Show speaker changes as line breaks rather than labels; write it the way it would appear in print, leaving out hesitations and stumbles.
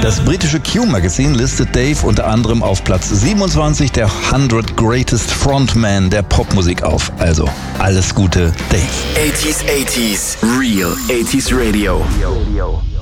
Das britische Q-Magazin listet Dave unter anderem auf Platz 27 der 100 Greatest Frontmen der Popmusik auf. Also, alles Gute, Dave.
80s, Real 80s Radio.